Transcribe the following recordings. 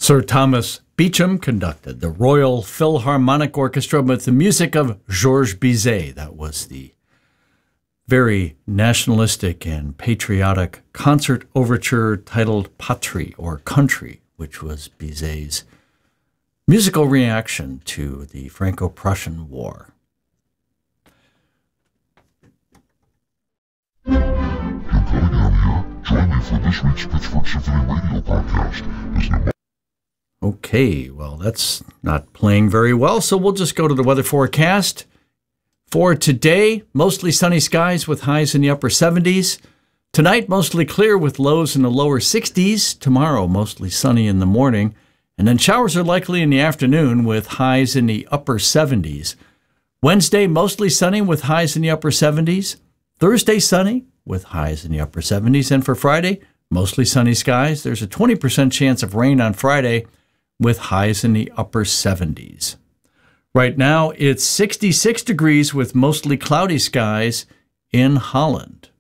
Sir Thomas Beecham conducted the Royal Philharmonic Orchestra with the music of Georges Bizet. That was the very nationalistic and patriotic concert overture titled Patrie, or Country, which was Bizet's musical reaction to the Franco-Prussian War. Join me for this week's Pittsburgh Symphony Radio podcast. Okay, well, that's not playing very well, so we'll just go to the weather forecast. For today, mostly sunny skies with highs in the upper 70s. Tonight, mostly clear with lows in the lower 60s. Tomorrow, mostly sunny in the morning. And then showers are likely in the afternoon with highs in the upper 70s. Wednesday, mostly sunny with highs in the upper 70s. Thursday, sunny with highs in the upper 70s. And for Friday, mostly sunny skies. There's a 20% chance of rain on Friday with highs in the upper 70s. Right now, it's 66 degrees with mostly cloudy skies in Holland.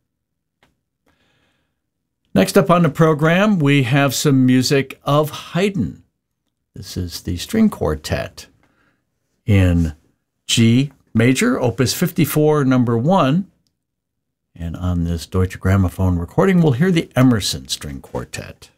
Next up on the program, we have some music of Haydn. This is the string quartet in G major, opus 54, number 1. And on this Deutsche Grammophon recording, we'll hear the Emerson String Quartet.